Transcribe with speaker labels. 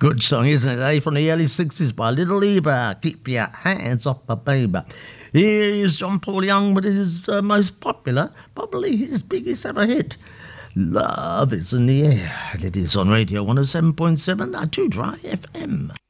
Speaker 1: Good song, isn't it, eh? From the early 60s by Little Lieber. Keep your hands off a baby. Here is John Paul Young with his most popular, probably his biggest ever hit. Love is in the air. It is on Radio 107.7 Two Dry FM.